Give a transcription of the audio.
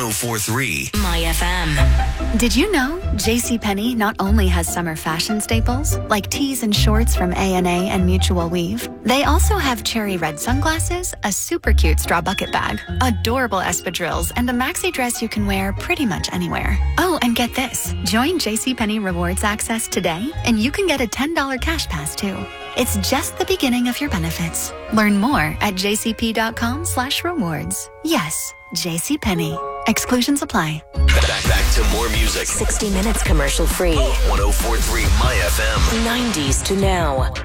1043 My FM. Did you know JCPenney not only has summer fashion staples like tees and shorts from A&A and Mutual Weave, they also have cherry red sunglasses, a super cute straw bucket bag, adorable espadrilles, and a maxi dress you can wear pretty much anywhere. Oh, and get this. Join JCPenney Rewards Access today, and you can get a $10 cash pass too. It's just the beginning of your benefits. Learn more at jcp.com/rewards. Yes, JCPenney. Exclusions apply. Back to more music. 60 minutes commercial free. 1043 My FM. 90s to now.